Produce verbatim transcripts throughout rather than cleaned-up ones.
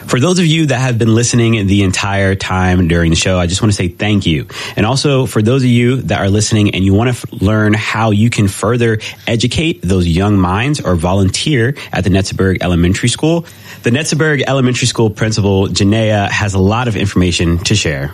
For those of you that have been listening the entire time during the show, I just want to say thank you. And also for those of you that are listening and you want to f- learn how you can further educate those young minds or volunteer at the Netzeburg Elementary School, the Netzeburg Elementary School principal, Janaea, has a lot of information to share.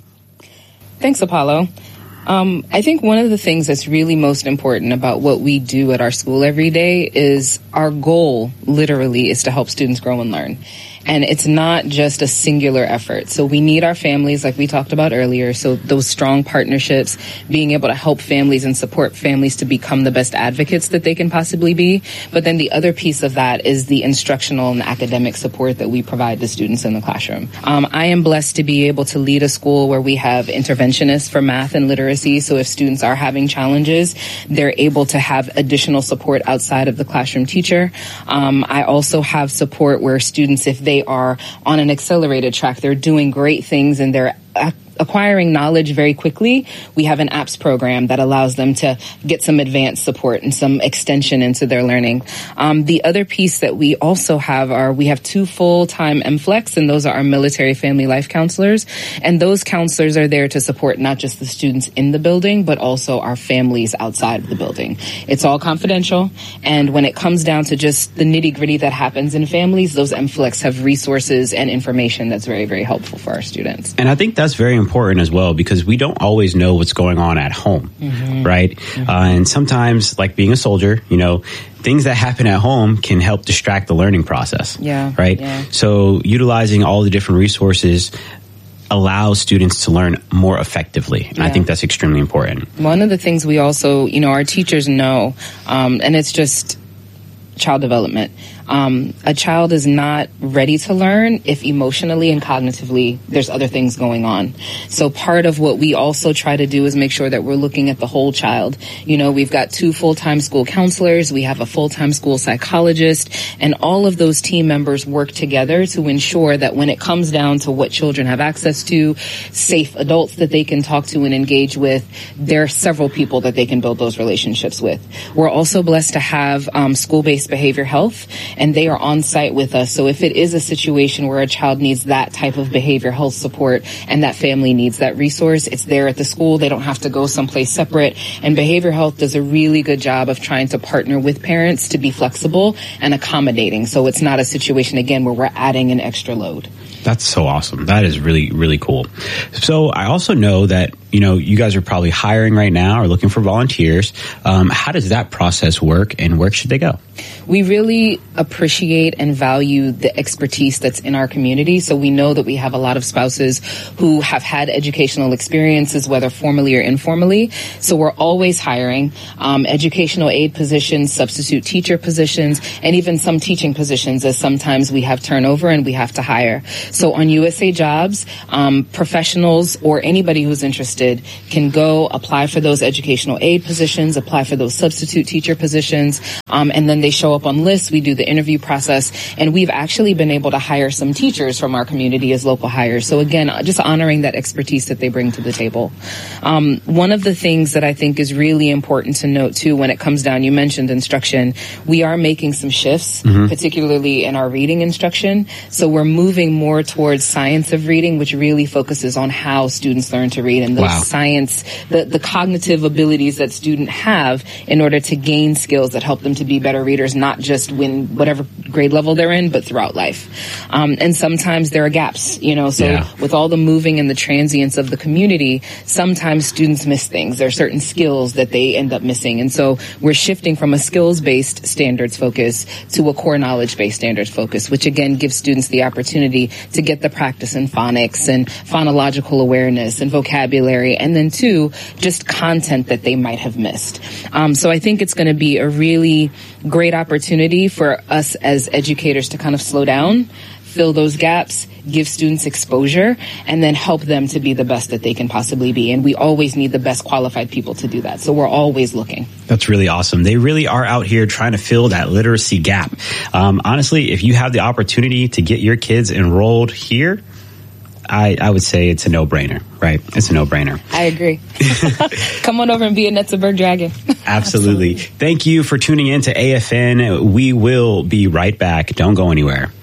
Thanks, Apollo. Um, I think one of the things that's really most important about what we do at our school every day is our goal, literally, is to help students grow and learn. And it's not just a singular effort. So we need our families, like we talked about earlier. So those strong partnerships, being able to help families and support families to become the best advocates that they can possibly be. But then the other piece of that is the instructional and academic support that we provide to students in the classroom. Um, I am blessed to be able to lead a school where we have interventionists for math and literacy. So if students are having challenges, they're able to have additional support outside of the classroom teacher. Um, I also have support where students, if they They are on an accelerated track, they're doing great things and they're acquiring knowledge very quickly. We have an apps program that allows them to get some advanced support and some extension into their learning. Um, the other piece that we also have are we have two full-time M FLEX, and those are our military family life counselors. And those counselors are there to support not just the students in the building, but also our families outside of the building. It's all confidential. And when it comes down to just the nitty-gritty that happens in families, those M FLEX have resources and information that's very, very helpful for our students. And I think that's very important as well, because we don't always know what's going on at home, mm-hmm. right? Mm-hmm. Uh, and sometimes, like being a soldier, you know, things that happen at home can help distract the learning process. Yeah. Right. Yeah. So utilizing all the different resources allows students to learn more effectively. And yeah. I think that's extremely important. One of the things we also, you know, our teachers know, um, and it's just child development. Um, a child is not ready to learn if emotionally and cognitively there's other things going on. So part of what we also try to do is make sure that we're looking at the whole child. You know, we've got two full-time school counselors, we have a full-time school psychologist, and all of those team members work together to ensure that when it comes down to what children have access to, safe adults that they can talk to and engage with, there are several people that they can build those relationships with. We're also blessed to have um, school-based behavior health, and they are on site with us. So if it is a situation where a child needs that type of behavior health support and that family needs that resource, it's there at the school. They don't have to go someplace separate. And behavior health does a really good job of trying to partner with parents to be flexible and accommodating. So it's not a situation, again, where we're adding an extra load. That's so awesome. That is really, really cool. So I also know that, you know, you guys are probably hiring right now or looking for volunteers. Um, how does that process work, and where should they go? We really appreciate and value the expertise that's in our community. So we know that we have a lot of spouses who have had educational experiences, whether formally or informally. So we're always hiring um, educational aid positions, substitute teacher positions, and even some teaching positions, as sometimes we have turnover and we have to hire. So on U S A Jobs, um, professionals or anybody who's interested can go apply for those educational aid positions, apply for those substitute teacher positions, um, and then they show up on lists. We do the interview process, and we've actually been able to hire some teachers from our community as local hires. So again, just honoring that expertise that they bring to the table. Um, one of the things that I think is really important to note too, when it comes down, you mentioned instruction, we are making some shifts, mm-hmm. particularly in our reading instruction. So we're moving more towards science of reading, which really focuses on how students learn to read and those wow. science, the, the cognitive abilities that students have in order to gain skills that help them to be better readers, not just when whatever grade level they're in, but throughout life. Um, and sometimes there are gaps, you know, so yeah. with all the moving and the transience of the community, sometimes students miss things. There are certain skills that they end up missing. And so we're shifting from a skills-based standards focus to a core knowledge-based standards focus, which again gives students the opportunity to get the practice in phonics and phonological awareness and vocabulary, and then two, just content that they might have missed. Um, so I think it's going to be a really great opportunity for us as educators to kind of slow down, fill those gaps, give students exposure, and then help them to be the best that they can possibly be. And we always need the best qualified people to do that. So we're always looking. That's really awesome. They really are out here trying to fill that literacy gap. Um, honestly, if you have the opportunity to get your kids enrolled here, I, I would say it's a no-brainer, right? It's a no-brainer. I agree. Come on over and be a Netzeburg Dragon. Absolutely. Absolutely. Thank you for tuning in to A F N. We will be right back. Don't go anywhere.